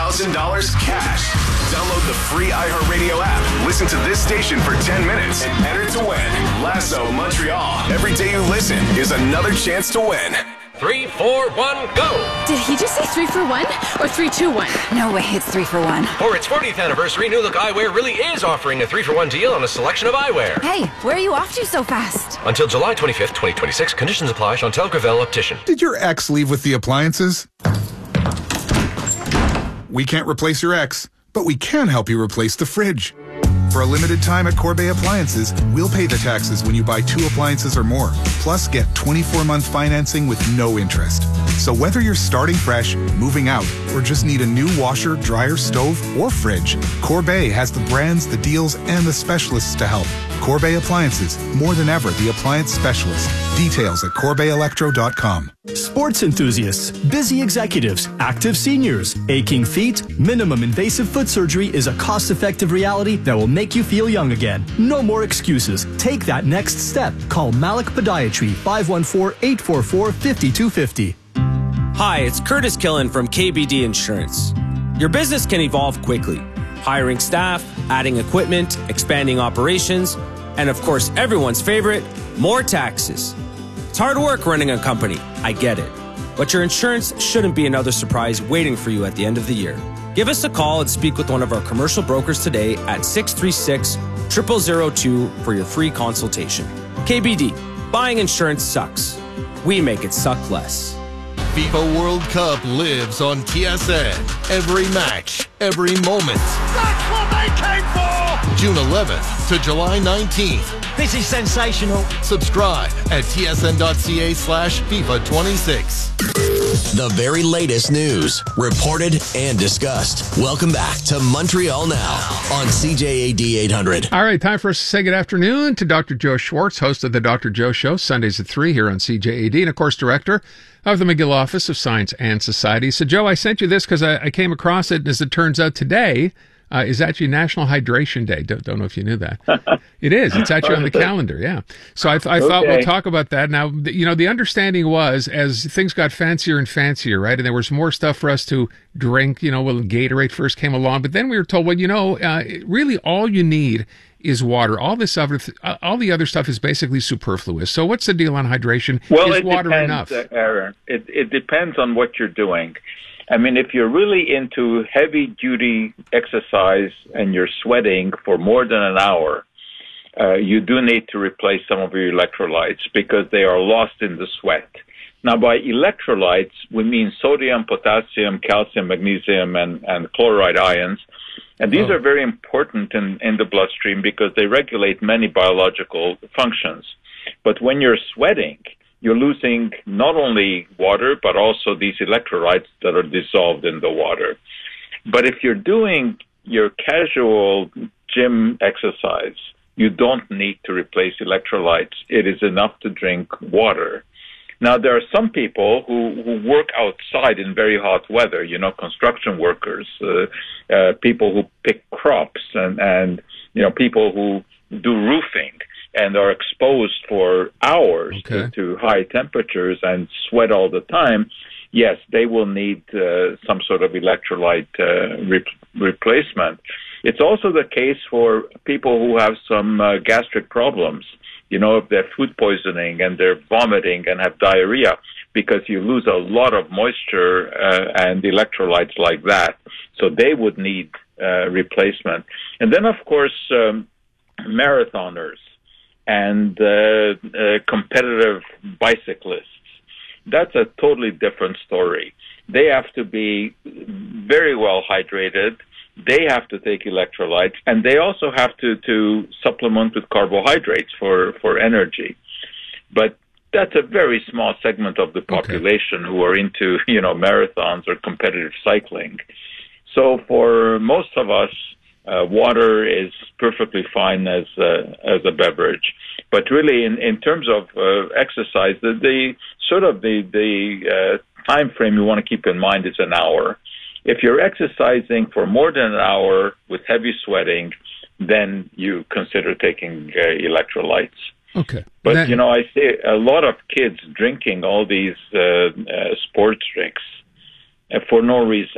$1,000 cash. Download the free iHeartRadio app. Listen to this station for 10 minutes and enter to win. Lasso Montreal. Every day you listen is another chance to win. 3, 4, 1, go! Did he just say 3 for 1 or 3, 2, 1? No way, it's 3 for 1. For its 40th anniversary, New Look Eyewear really is offering a 3 for 1 deal on a selection of eyewear. Hey, where are you off to so fast? Until July 25th, 2026. Conditions apply. Chantal Gravel Optician. Did your ex leave with the appliances? We can't replace your ex, but we can help you replace the fridge. For a limited time at Corbeil Appliances, we'll pay the taxes when you buy 2 appliances or more. Plus, get 24-month financing with no interest. So whether you're starting fresh, moving out, or just need a new washer, dryer, stove, or fridge, Corbeil has the brands, the deals, and the specialists to help. Corbeil Appliances, more than ever the appliance specialist. Details at CorbeilElectro.com. Sports enthusiasts, busy executives, active seniors, aching feet, minimum invasive foot surgery is a cost-effective reality that will make you feel young again. No more excuses. Take that next step. Call Malik Podiatry, 514-844-5250. Hi, it's Curtis Killen from KBD Insurance. Your business can evolve quickly. Hiring staff, adding equipment, expanding operations, and of course, everyone's favorite, more taxes. It's hard work running a company, I get it. But your insurance shouldn't be another surprise waiting for you at the end of the year. Give us a call and speak with one of our commercial brokers today at 636-0002 for your free consultation. KBD, buying insurance sucks. We make it suck less. FIFA World Cup lives on TSN. Every match, every moment. That's what they came for! June 11th to July 19th. This is sensational. Subscribe at tsn.ca/FIFA26. The very latest news, reported and discussed. Welcome back to Montreal Now on CJAD 800. All right, time for us to say good afternoon to Dr. Joe Schwartz, host of the Dr. Joe Show, Sundays at 3 here on CJAD, and of course, director of the McGill Office of Science and Society. So, Joe, I sent you this because I came across it, and as it turns out, today is actually National Hydration Day. Don't know if you knew that. It is. It's actually on the calendar, yeah. So I thought we'll talk about that. Now, the understanding was as things got fancier and fancier, right, and there was more stuff for us to drink, when Gatorade first came along, but then we were told, really all you need is water. All the other stuff is basically superfluous. So what's the deal on hydration? Well, is water enough? Aaron, it depends on what you're doing. I mean, if you're really into heavy-duty exercise and you're sweating for more than an hour, you do need to replace some of your electrolytes because they are lost in the sweat. Now, by electrolytes, we mean sodium, potassium, calcium, magnesium, and chloride ions. And these are very important in the bloodstream because they regulate many biological functions. But when you're sweating, you're losing not only water, but also these electrolytes that are dissolved in the water. But if you're doing your casual gym exercise, you don't need to replace electrolytes. It is enough to drink water. Now, there are some people who work outside in very hot weather, construction workers, people who pick crops, and people who do roofing and are exposed for hours to high temperatures and sweat all the time. Yes, they will need some sort of electrolyte replacement. It's also the case for people who have some gastric problems. If they're food poisoning and they're vomiting and have diarrhea, because you lose a lot of moisture and electrolytes like that. So they would need replacement. And then, of course, marathoners and competitive bicyclists. That's a totally different story. They have to be very well hydrated. They have to take electrolytes, and they also have to supplement with carbohydrates for energy. But that's a very small segment of the population who are into, marathons or competitive cycling. So for most of us, water is perfectly fine as a beverage. But really, in terms of exercise, the time frame you want to keep in mind is an hour. If you're exercising for more than an hour with heavy sweating, then you consider taking electrolytes. Okay. But, I see a lot of kids drinking all these sports drinks for no reason.